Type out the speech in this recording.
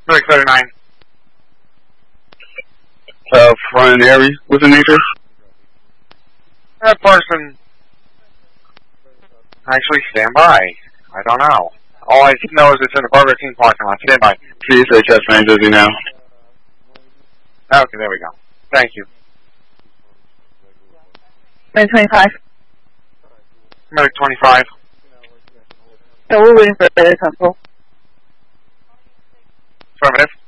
Medic 39. Front and area. What's the nature? That person actually stand by. I don't know. All I know is it's in the Burger King parking lot. Stand by. See, it's a chest pain dizzy now. Okay, there we go. Thank you. Medic 25. Medic 25. So we're waiting for the control. Affirmative.